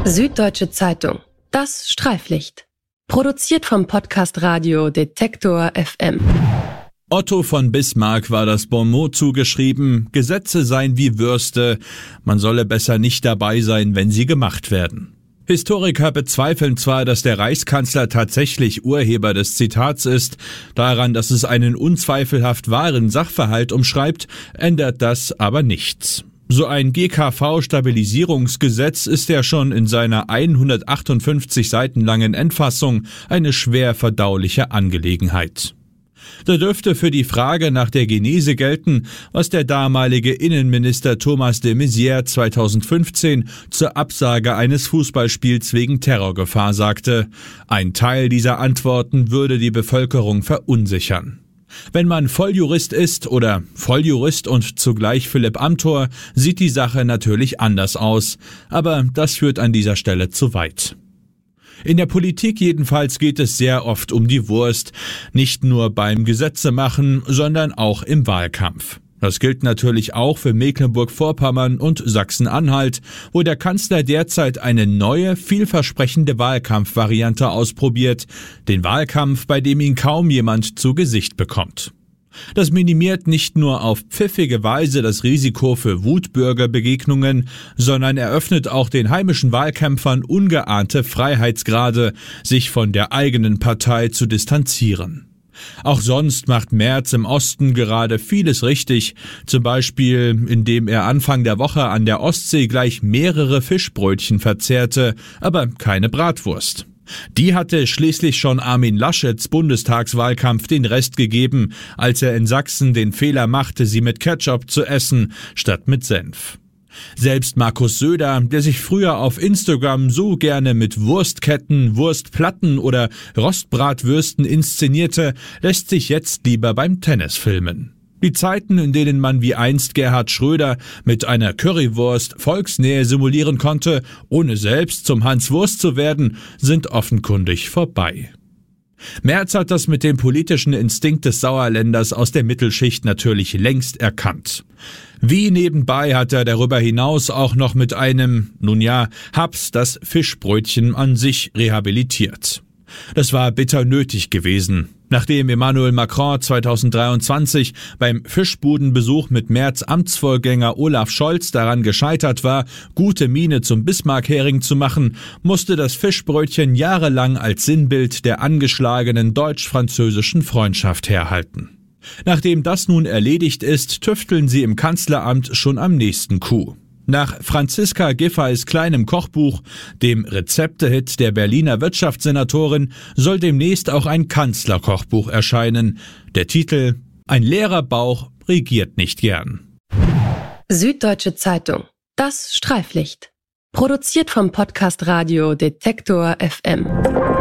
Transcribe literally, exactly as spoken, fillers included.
Süddeutsche Zeitung. Das Streiflicht. Produziert vom Podcast Radio Detektor F M. Otto von Bismarck war das Bonmot zugeschrieben, Gesetze seien wie Würste, man solle besser nicht dabei sein, wenn sie gemacht werden. Historiker bezweifeln zwar, dass der Reichskanzler tatsächlich Urheber des Zitats ist, daran, dass es einen unzweifelhaft wahren Sachverhalt umschreibt, ändert das aber nichts. So ein G K V-Stabilisierungsgesetz ist ja schon in seiner hundertachtundfünfzig Seiten langen Endfassung eine schwer verdauliche Angelegenheit. Da dürfte für die Frage nach der Genese gelten, was der damalige Innenminister Thomas de Maizière zweitausendfünfzehn zur Absage eines Fußballspiels wegen Terrorgefahr sagte. Ein Teil dieser Antworten würde die Bevölkerung verunsichern. Wenn man Volljurist ist oder Volljurist und zugleich Philipp Amthor, sieht die Sache natürlich anders aus. Aber das führt an dieser Stelle zu weit. In der Politik jedenfalls geht es sehr oft um die Wurst, nicht nur beim Gesetzemachen, sondern auch im Wahlkampf. Das gilt natürlich auch für Mecklenburg-Vorpommern und Sachsen-Anhalt, wo der Kanzler derzeit eine neue, vielversprechende Wahlkampfvariante ausprobiert, den Wahlkampf, bei dem ihn kaum jemand zu Gesicht bekommt. Das minimiert nicht nur auf pfiffige Weise das Risiko für Wutbürgerbegegnungen, sondern eröffnet auch den heimischen Wahlkämpfern ungeahnte Freiheitsgrade, sich von der eigenen Partei zu distanzieren. Auch sonst macht Merz im Osten gerade vieles richtig, zum Beispiel indem er Anfang der Woche an der Ostsee gleich mehrere Fischbrötchen verzehrte, aber keine Bratwurst. Die hatte schließlich schon Armin Laschets Bundestagswahlkampf den Rest gegeben, als er in Sachsen den Fehler machte, sie mit Ketchup zu essen, statt mit Senf. Selbst Markus Söder, der sich früher auf Instagram so gerne mit Wurstketten, Wurstplatten oder Rostbratwürsten inszenierte, lässt sich jetzt lieber beim Tennis filmen. Die Zeiten, in denen man wie einst Gerhard Schröder mit einer Currywurst Volksnähe simulieren konnte, ohne selbst zum Hans Wurst zu werden, sind offenkundig vorbei. Merz hat das mit dem politischen Instinkt des Sauerländers aus der Mittelschicht natürlich längst erkannt. Wie nebenbei hat er darüber hinaus auch noch mit einem, nun ja, Haps das Fischbrötchen an sich rehabilitiert. Das war bitter nötig gewesen. Nachdem Emmanuel Macron zweitausenddreiundzwanzig beim Fischbudenbesuch mit Merz Amtsvorgänger Olaf Scholz daran gescheitert war, gute Miene zum Bismarck-Hering zu machen, musste das Fischbrötchen jahrelang als Sinnbild der angeschlagenen deutsch-französischen Freundschaft herhalten. Nachdem das nun erledigt ist, tüfteln sie im Kanzleramt schon am nächsten Coup. Nach Franziska Giffey's kleinem Kochbuch, dem Rezeptehit der Berliner Wirtschaftssenatorin, soll demnächst auch ein Kanzlerkochbuch erscheinen. Der Titel: Ein leerer Bauch regiert nicht gern. Süddeutsche Zeitung. Das Streiflicht. Produziert vom Podcast Radio Detektor F M.